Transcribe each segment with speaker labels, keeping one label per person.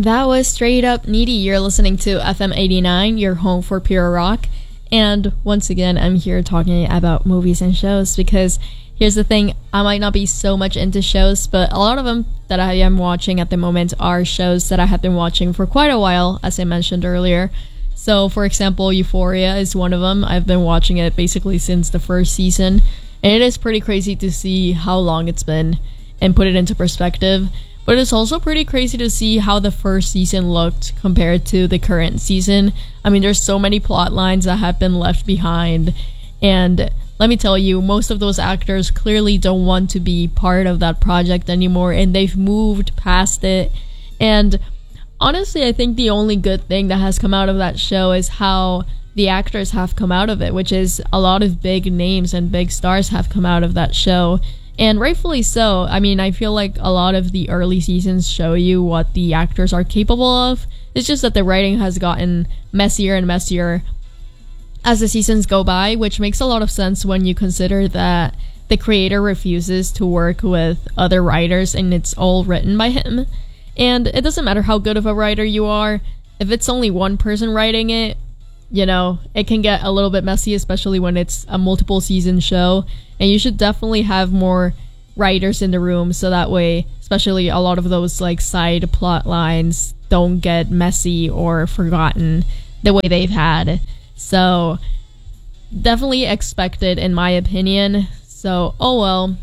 Speaker 1: That was Straight Up Needy. You're listening to FM 89, your home for pure rock. And once again, I'm here talking about movies and shows because here's the thing, I might not be so much into shows, but a lot of them that I am watching at the moment are shows that I have been watching for quite a while, as I mentioned earlier. So, for example, Euphoria is one of them. I've been watching it basically since the first season, and it is pretty crazy to see how long it's been and put it into perspective. But it's also pretty crazy to see how the first season looked compared to the current season. I mean, there's so many plot lines that have been left behind, and let me tell you, most of those actors clearly don't want to be part of that project anymore, and they've moved past it. And honestly, I think the only good thing that has come out of that show is how the actors have come out of it, which is a lot of big names and big stars have come out of that show. And rightfully so. I mean, I feel like a lot of the early seasons show you what the actors are capable of. It's just that the writing has gotten messier and messier as the seasons go by, which makes a lot of sense when you consider that the creator refuses to work with other writers and it's all written by him. And it doesn't matter how good of a writer you are, if it's only one person writing it, you know, it can get a little bit messy, especially when it's a multiple season show. And you should definitely have more writers in the room so that way, especially a lot of those like side plot lines don't get messy or forgotten the way they've had. So definitely expected in my opinion. So, oh well.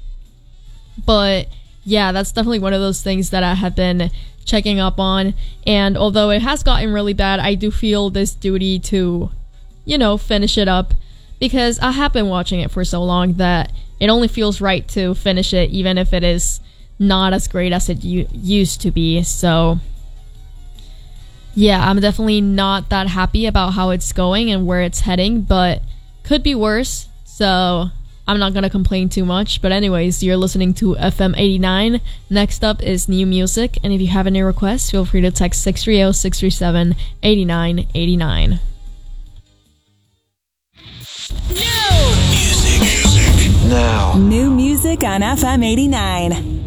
Speaker 1: But yeah, that's definitely one of those things that I have been checking up on. And although it has gotten really bad, I do feel this duty to, you know, finish it up. Because I have been watching it for so long that it only feels right to finish it, even if it is not as great as it used to be. So, yeah, I'm definitely not that happy about how it's going and where it's heading, but could be worse. So, I'm not going to complain too much. But anyways, you're listening to FM 89. Next up is new music. And if you have any requests, feel free to text 630-637-8989.
Speaker 2: New music now.
Speaker 3: New music on FM 89.